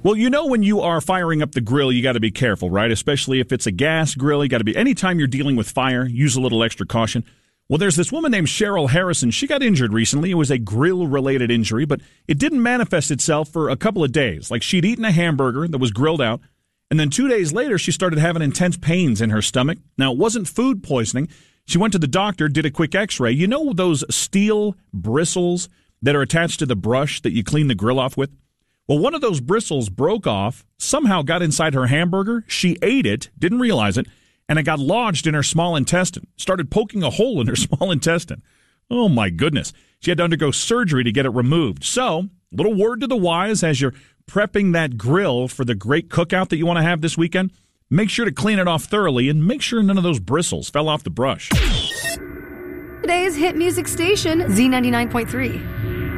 Well, you know when you are firing up the grill, you got to be careful, right? Especially if it's a gas grill, you got to be. Anytime you're dealing with fire, use a little extra caution. Well, there's this woman named Cheryl Harrison. She got injured recently. It was a grill-related injury, but it didn't manifest itself for a couple of days. Like she'd eaten a hamburger that was grilled out, and then 2 days later, she started having intense pains in her stomach. Now, it wasn't food poisoning. She went to the doctor, did a quick x-ray. You know those steel bristles that are attached to the brush that you clean the grill off with? Well, one of those bristles broke off, somehow got inside her hamburger. She ate it, didn't realize it, and it got lodged in her small intestine. Started poking a hole in her small intestine. Oh, my goodness. She had to undergo surgery to get it removed. So, little word to the wise as you're prepping that grill for the great cookout that you want to have this weekend. Make sure to clean it off thoroughly and make sure none of those bristles fell off the brush. Today's hit music station, Z99.3.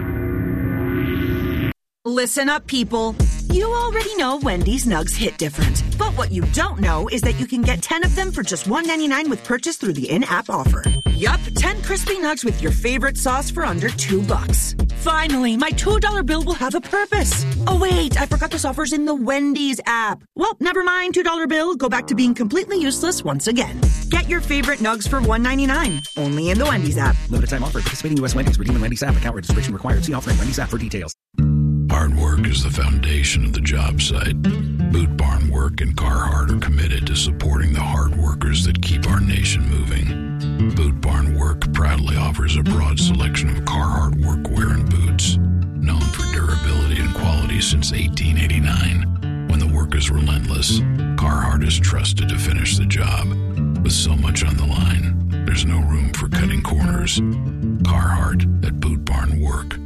Listen up, people. You already know Wendy's Nugs hit different. But what you don't know is that you can get 10 of them for just $1.99 with purchase through the in-app offer. Yup, 10 crispy nugs with your favorite sauce for under $2. Finally, my $2 bill will have a purpose. Oh wait, I forgot this offer's in the Wendy's app. Well, never mind, $2 bill. Go back to being completely useless once again. Get your favorite nugs for $1.99. Only in the Wendy's app. Limited time offer. Participating U.S. Wendy's. Redeem in Wendy's app. Account registration required. See offer in Wendy's app for details. Hard work is the foundation of the job site. Boot Barn Work and Carhartt are committed to supporting the hard workers that keep our nation moving. Boot Barn Work proudly offers a broad selection of Carhartt workwear and boots, known for durability and quality since 1889. When the work is relentless, Carhartt is trusted to finish the job. With so much on the line, there's no room for cutting corners. Carhartt at Boot Barn Work.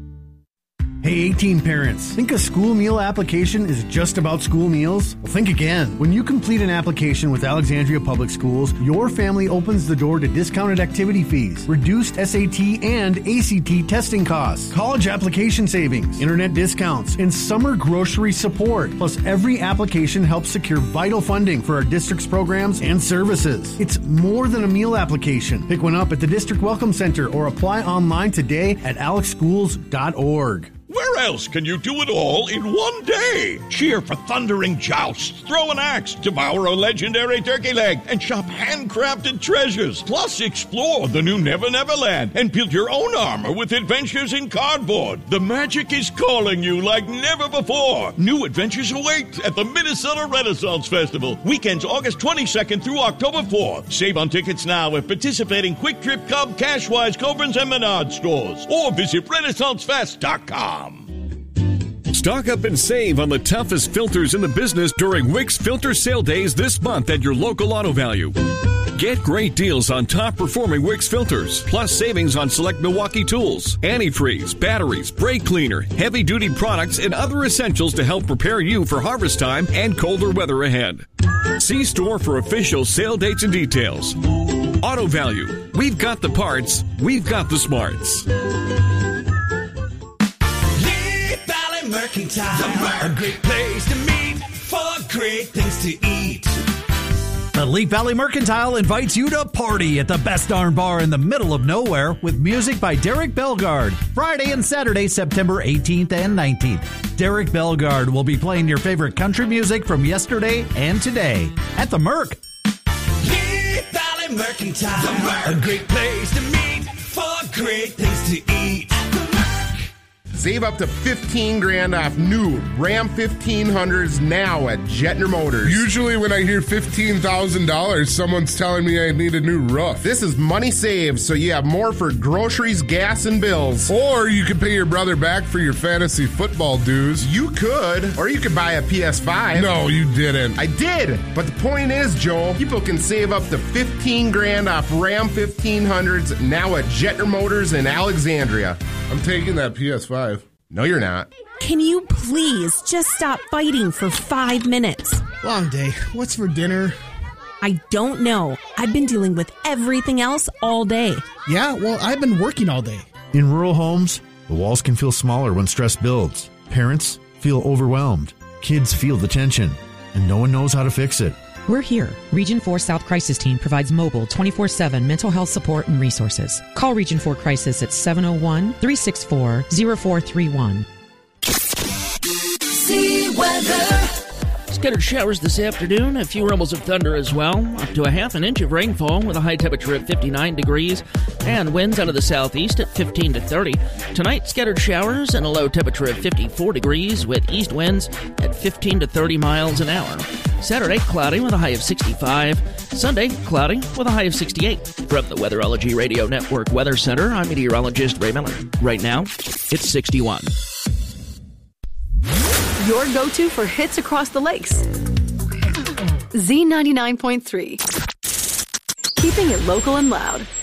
Hey, 18 parents, think a school meal application is just about school meals? Well, think again. When you complete an application with Alexandria Public Schools, your family opens the door to discounted activity fees, reduced SAT and ACT testing costs, college application savings, internet discounts, and summer grocery support. Plus, every application helps secure vital funding for our district's programs and services. It's more than a meal application. Pick one up at the District Welcome Center or apply online today at alexschools.org. Where else can you do it all in one day? Cheer for thundering jousts, throw an axe, devour a legendary turkey leg, and shop handcrafted treasures. Plus, explore the new Never Never Land and build your own armor with adventures in cardboard. The magic is calling you like never before. New adventures await at the Minnesota Renaissance Festival. Weekends August 22nd through October 4th. Save on tickets now at participating Quick Trip, Cub, Cashwise, Cobrins, and Menard stores. Or visit RenaissanceFest.com. Stock up and save on the toughest filters in the business during Wick's Filter Sale Days this month at your local Auto Value. Get great deals on top-performing Wick's filters, plus savings on select Milwaukee tools, antifreeze, batteries, brake cleaner, heavy-duty products, and other essentials to help prepare you for harvest time and colder weather ahead. See store for official sale dates and details. Auto Value. We've got the parts. We've got the smarts. Mercantile, a great place to meet for great things to eat. The Leap Valley Mercantile invites you to party at the Best Darn Bar in the middle of nowhere with music by Derek Bellegarde, Friday and Saturday, September 18th and 19th. Derek Bellegarde will be playing your favorite country music from yesterday and today at the Merc. Leap Valley Mercantile, a great place to meet for great things to eat. Save up to $15,000 off new Ram 1500s now at Jetner Motors. Usually when I hear $15,000, someone's telling me I need a new roof. This is money saved, so you have more for groceries, gas, and bills. Or you could pay your brother back for your fantasy football dues. You could. Or you could buy a PS5. No, you didn't. I did. But the point is, Joel, people can save up to $15,000 off Ram 1500s now at Jetner Motors in Alexandria. I'm taking that PS5. No, you're not. Can you please just stop fighting for 5 minutes? Long day. What's for dinner? I don't know. I've been dealing with everything else all day. Yeah, well, I've been working all day. In rural homes, the walls can feel smaller when stress builds. Parents feel overwhelmed. Kids feel the tension, and no one knows how to fix it. We're here. Region 4 South Crisis Team provides mobile 24/7 mental health support and resources. Call Region 4 Crisis at 701-364-0431. Scattered showers this afternoon, a few rumbles of thunder as well, up to a half an inch of rainfall with a high temperature of 59 degrees, and winds out of the southeast at 15 to 30. Tonight, scattered showers and a low temperature of 54 degrees with east winds at 15 to 30 miles an hour. Saturday, cloudy with a high of 65. Sunday, cloudy with a high of 68. From the Weatherology Radio Network Weather Center, I'm meteorologist Ray Miller. Right now, it's 61. Your go-to for hits across the lakes. Z99.3. Keeping it local and loud.